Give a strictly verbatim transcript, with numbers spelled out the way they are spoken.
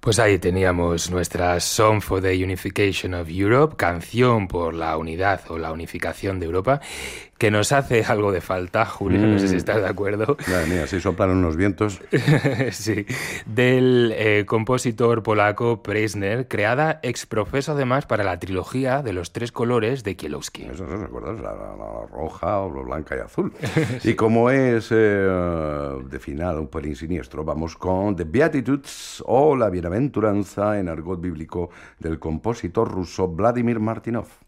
Pues ahí teníamos nuestra Song for the Unification of Europe, canción por la unidad o la unificación de Europa, que nos hace algo de falta, Julio, mm. no sé si estás de acuerdo. Madre mía, sí soplan unos vientos. Sí, del eh, compositor polaco Preisner, creada ex profeso además para la trilogía de los tres colores de Kiełowski. Eso, ¿no recuerdas? La, la, la roja, o la blanca y azul. Sí. Y como es eh, de final un pelín siniestro, vamos con The Beatitudes o la bienaventuranza en argot bíblico del compositor ruso Vladimir Martynov.